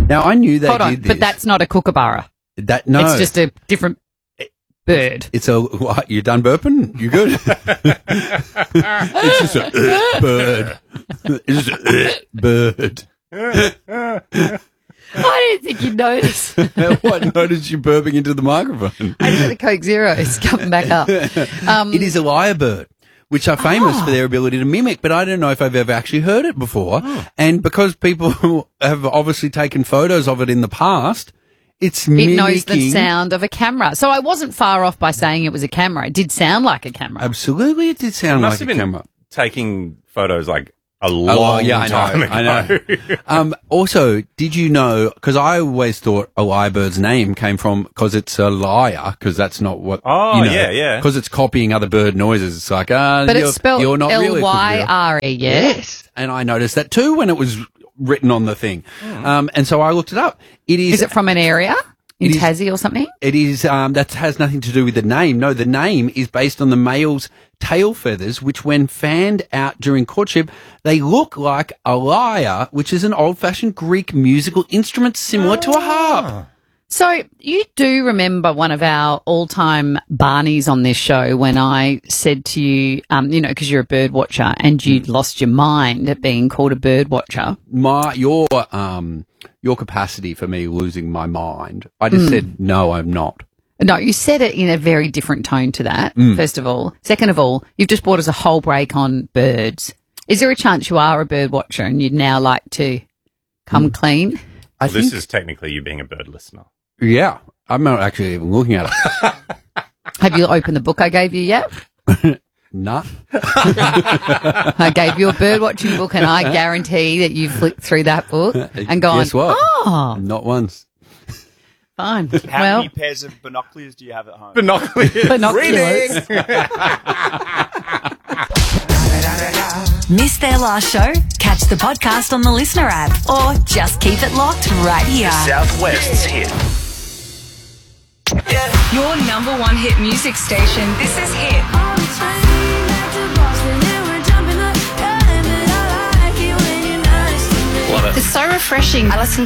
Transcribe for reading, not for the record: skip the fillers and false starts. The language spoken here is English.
Now, I knew they Hold on, did this. but that's not a kookaburra. No. It's just a different bird. It's a, what, you done burping? You good? It's just a bird. It's just a bird. I didn't think you'd notice. What, noticed you burping into the microphone? I got the Coke Zero. It's coming back up. It is a lyrebird, which are famous for their ability to mimic, but I don't know if I've ever actually heard it before. And because people have obviously taken photos of it in the past, it's mimicking. It knows the sound of a camera. So I wasn't far off by saying it was a camera. It did sound like a camera. Absolutely, it did sound like a camera. Taking photos like a long time ago. I know. Also, did you know, because I always thought a lyrebird's name came from, because it's a liar, because that's not what, yeah. Because it's copying other bird noises. It's like, but it's spelled you're not really Lyre, Yes. And I noticed that too when it was written on the thing. And so I looked it up. Is it from an area in Tassie or something? It is, that has nothing to do with the name. No, the name is based on the male's tail feathers, which when fanned out during courtship, they look like a lyre, which is an old-fashioned Greek musical instrument similar to a harp. So you do remember one of our all-time Barneys on this show when I said to you, because you're a bird watcher and you'd lost your mind at being called a bird watcher. Your capacity for me losing my mind. I just said, no, I'm not. No, you said it in a very different tone to that, first of all. Second of all, you've just brought us a whole break on birds. Is there a chance you are a bird watcher and you'd now like to come clean? Well, this is technically you being a bird listener. Yeah. I'm not actually even looking at it. Have you opened the book I gave you yet? No. I gave you a bird watching book and I guarantee that you flicked through that book and gone, Guess what? Oh. Not once. Fine. How many pairs of binoculars do you have at home? Binoculars. Missed their last show? Catch the podcast on the Listener app or just keep it locked right here. Southwest's hit. Your number one hit music station. This is Hit. Love it. It's so refreshing. I listen